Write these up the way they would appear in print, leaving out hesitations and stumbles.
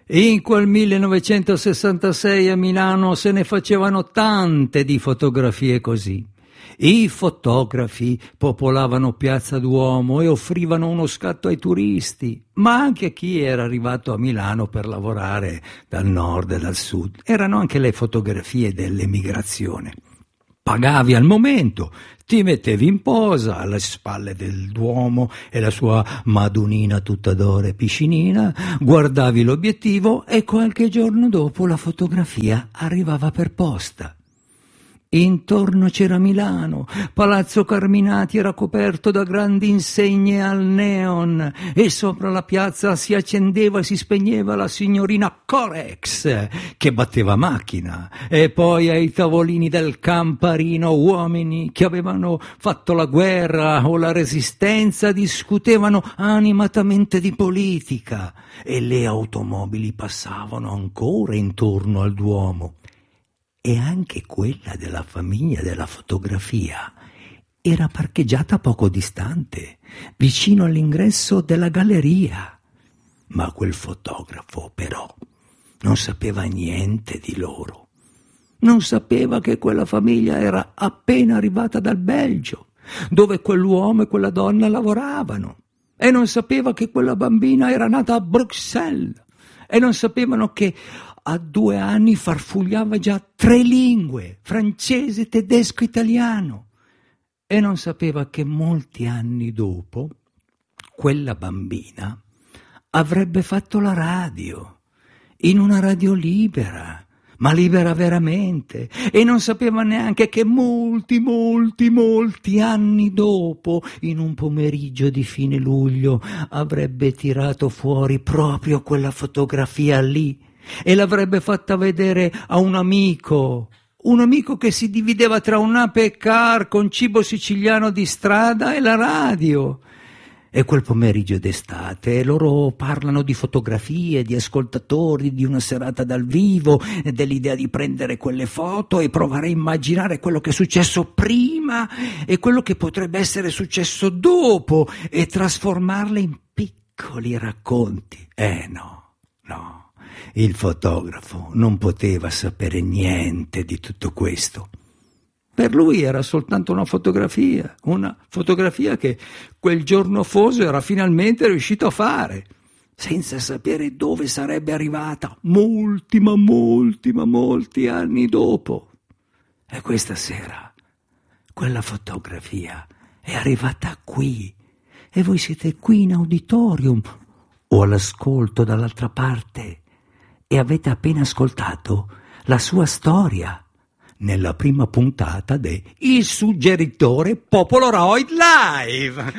In quel 1966 a Milano se ne facevano tante di fotografie così. I fotografi popolavano Piazza Duomo e offrivano uno scatto ai turisti, ma anche a chi era arrivato a Milano per lavorare dal nord e dal sud. Erano anche le fotografie dell'emigrazione. Pagavi al momento, ti mettevi in posa alle spalle del Duomo e la sua Madonnina tutta d'oro e piscinina, guardavi l'obiettivo e qualche giorno dopo la fotografia arrivava per posta. Intorno c'era Milano, Palazzo Carminati era coperto da grandi insegne al neon e sopra la piazza si accendeva e si spegneva la signorina Corex che batteva macchina, e poi ai tavolini del Camparino uomini che avevano fatto la guerra o la resistenza discutevano animatamente di politica e le automobili passavano ancora intorno al Duomo. E anche quella della famiglia della fotografia era parcheggiata poco distante, vicino all'ingresso della galleria. Ma quel fotografo, però, non sapeva niente di loro. Non sapeva che quella famiglia era appena arrivata dal Belgio, dove quell'uomo e quella donna lavoravano. E non sapeva che quella bambina era nata a Bruxelles. E non sapevano che a 2 anni farfugliava già 3 lingue, francese, tedesco, italiano. E non sapeva che molti anni dopo quella bambina avrebbe fatto la radio, in una radio libera, ma libera veramente. E non sapeva neanche che molti anni dopo, in un pomeriggio di fine luglio, avrebbe tirato fuori proprio quella fotografia lì e l'avrebbe fatta vedere a un amico che si divideva tra un ape e car con cibo siciliano di strada e la radio. E quel pomeriggio d'estate loro parlano di fotografie, di ascoltatori, di una serata dal vivo, dell'idea di prendere quelle foto e provare a immaginare quello che è successo prima e quello che potrebbe essere successo dopo e trasformarle in piccoli racconti. No. Il fotografo non poteva sapere niente di tutto questo. Per lui era soltanto una fotografia che quel giorno foso era finalmente riuscito a fare, senza sapere dove sarebbe arrivata molti anni dopo. E questa sera quella fotografia è arrivata qui e voi siete qui in auditorium o all'ascolto dall'altra parte e avete appena ascoltato la sua storia nella prima puntata de Il Suggeritore Popoloid Live.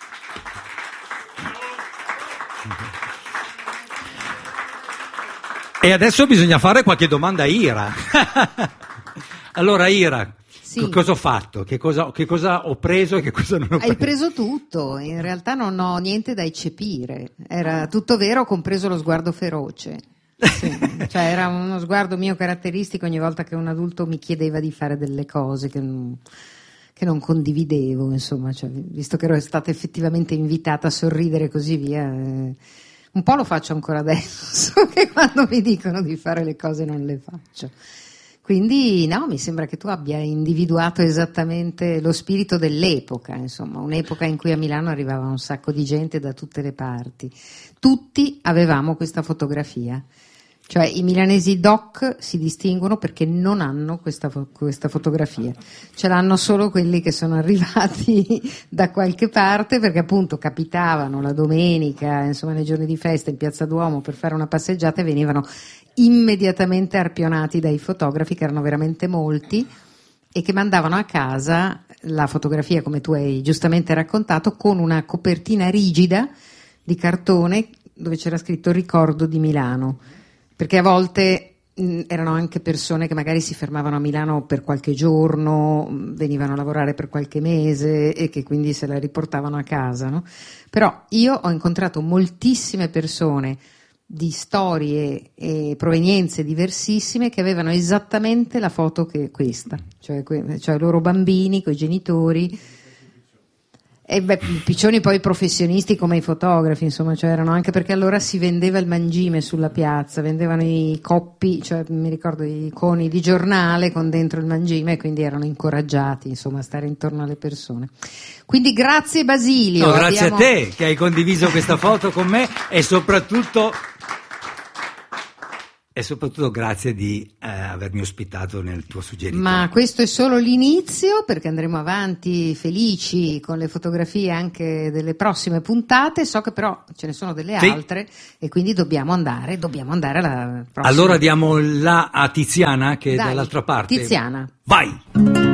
E adesso bisogna fare qualche domanda a Ira. Allora Ira, sì. Cosa ho fatto? Che cosa ho preso e che cosa non ho preso? Hai preso tutto, in realtà non ho niente da eccepire, era tutto vero, compreso lo sguardo feroce. Sì, cioè era uno sguardo mio caratteristico ogni volta che un adulto mi chiedeva di fare delle cose che non condividevo, insomma, cioè, visto che ero stata effettivamente invitata a sorridere e così via, un po' lo faccio ancora adesso, so che quando mi dicono di fare le cose non le faccio. Quindi no, mi sembra che tu abbia individuato esattamente lo spirito dell'epoca, insomma, un'epoca in cui a Milano arrivava un sacco di gente da tutte le parti. Tutti avevamo questa fotografia. Cioè i milanesi doc si distinguono perché non hanno questa fotografia, ce l'hanno solo quelli che sono arrivati da qualche parte perché appunto capitavano la domenica, insomma nei giorni di festa in Piazza Duomo per fare una passeggiata e venivano immediatamente arpionati dai fotografi che erano veramente molti e che mandavano a casa la fotografia, come tu hai giustamente raccontato, con una copertina rigida di cartone dove c'era scritto Ricordo di Milano. Perché a volte erano anche persone che magari si fermavano a Milano per qualche giorno, venivano a lavorare per qualche mese e che quindi se la riportavano a casa, no? Però io ho incontrato moltissime persone di storie e provenienze diversissime che avevano esattamente la foto che questa, cioè i loro bambini con i genitori. E piccioni poi professionisti come i fotografi, insomma, cioè erano, anche perché allora si vendeva il mangime sulla piazza, vendevano i coppi, cioè mi ricordo i coni di giornale con dentro il mangime, e quindi erano incoraggiati, insomma, a stare intorno alle persone. Quindi grazie Basilio. No, grazie a te che hai condiviso questa foto con me, e soprattutto grazie di avermi ospitato nel tuo suggerimento. Ma questo è solo l'inizio, perché andremo avanti felici con le fotografie anche delle prossime puntate. So che però ce ne sono delle altre, e quindi dobbiamo andare alla prossima. Allora diamo là a Tiziana, che è dall'altra parte. Tiziana. Vai!